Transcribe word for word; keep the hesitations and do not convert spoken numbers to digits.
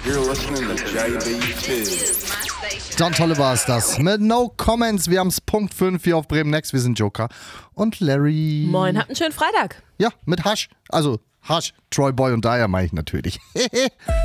You're listening to J B two. John Tolliver ist das. Mit No Comments. Wir haben es Punkt fünf hier auf Bremen Next. Wir sind Joker und Larry. Moin, habt einen schönen Freitag. Ja, mit Hasch. Also Hasch, Troy Boy und Dyer meine ich natürlich.